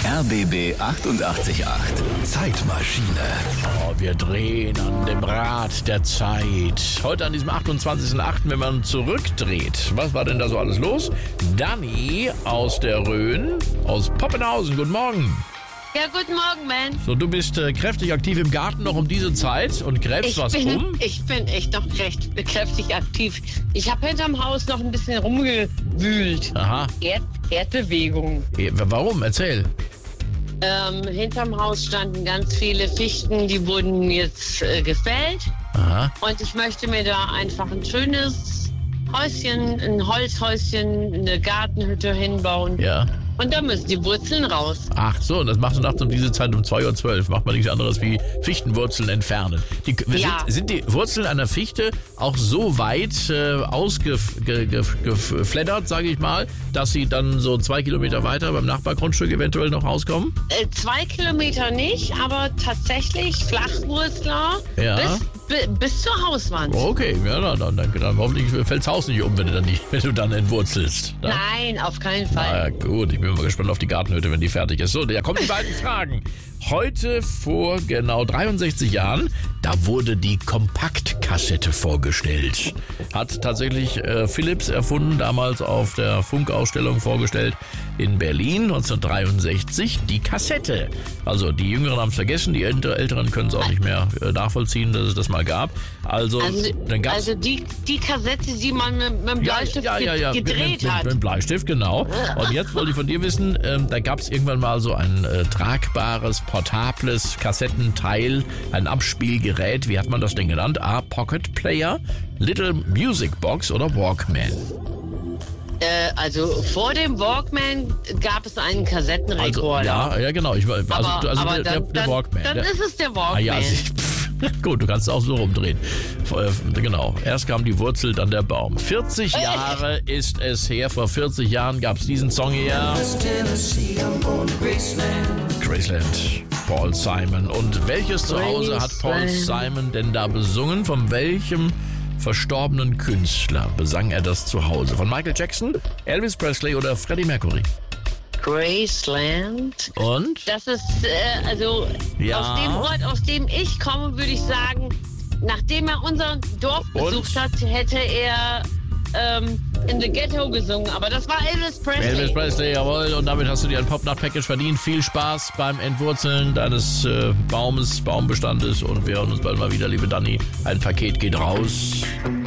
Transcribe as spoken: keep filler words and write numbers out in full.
R B B achtundachtzig Komma acht. Zeitmaschine. Oh, wir drehen an dem Rad der Zeit. Heute an diesem achtundzwanzigsten achten, wenn man zurückdreht. Was war denn da so alles los? Dani aus der Rhön, aus Poppenhausen. Guten Morgen. Ja, guten Morgen, Mann. So, du bist äh, kräftig aktiv im Garten noch um diese Zeit und gräbst Ich was bin, um? ich bin echt noch recht kräftig aktiv. Ich habe hinterm Haus noch ein bisschen rumgewühlt. Aha. Erd, Erdbewegung. Eh, Warum? Erzähl. Ähm, hinterm Haus standen ganz viele Fichten, die wurden jetzt äh, gefällt. Aha. Und ich möchte mir da einfach ein schönes Häuschen, ein Holzhäuschen, eine Gartenhütte hinbauen. Ja. Und da müssen die Wurzeln raus. Ach so, und das machst du nachts um diese Zeit um zwei Uhr zwölf. Macht man nichts anderes wie Fichtenwurzeln entfernen. Die, Ja. sind, sind die Wurzeln einer Fichte auch so weit äh, ausgefleddert, sage ich mal, dass sie dann so zwei Kilometer weiter beim Nachbargrundstück eventuell noch rauskommen? Äh, zwei Kilometer nicht, aber tatsächlich Flachwurzler Ja. bis, bi- bis zur Hauswand. Okay, ja, dann, dann, dann, dann hoffentlich fällt das Haus nicht um, wenn du dann, nicht, wenn du dann entwurzelst. Ja? Nein, auf keinen Na Fall. ja, gut, ich bin mal gespannt auf die Gartenhütte, wenn die fertig ist. So, da kommen die beiden Fragen. Heute vor genau dreiundsechzig Jahren, da wurde die Kompaktkassette vorgestellt. Hat tatsächlich äh, Philips erfunden, damals auf der Funkausstellung vorgestellt in Berlin neunzehnhundertdreiundsechzig. Die Kassette. Also die Jüngeren haben es vergessen, die Älter- Älteren können es auch nicht mehr äh, nachvollziehen, dass es das mal gab. Also, Also, dann gab's also die, die Kassette, die man mit, mit dem Bleistift ja, ja, ja, ge- gedreht mit, mit, hat. Mit dem Bleistift, genau. Und jetzt wollte ich von dir wissen, ähm, da gab es irgendwann mal so ein äh, tragbares, portables Kassettenteil, ein Abspielgerät. Wie hat man das denn genannt? A, Pocket Player, Little Music Box oder Walkman? Äh, also vor dem Walkman gab es einen Also, Kassettenrekorder. ja, ja, genau. Ich, also, aber also aber der, der, dann, der dann, Walkman. dann der, ist es der ah, Walkman. ja, sie, pff, gut, du kannst es auch so rumdrehen. Äh, Genau. Erst kam die Wurzel, dann der Baum. vierzig Jahre ist es her. Vor vierzig Jahren gab es diesen Song hier. Graceland. Paul Simon. Und welches Zuhause hat Paul Simon denn da besungen? Von welchem verstorbenen Künstler besang er das Zuhause? Von Michael Jackson, Elvis Presley oder Freddie Mercury? Graceland. Und? Das ist, äh, also Ja. aus dem Ort, aus dem ich komme, würde ich sagen, nachdem er unser Dorf Und? besucht hat, hätte er ähm, in The Ghetto gesungen. Aber das war Elvis Presley. Elvis Presley, jawohl. Und damit hast du dir ein Pop-Nacht-Package verdient. Viel Spaß beim Entwurzeln deines äh, Baumes, Baumbestandes. Und wir hören uns bald mal wieder, liebe Dani. Ein Paket geht raus.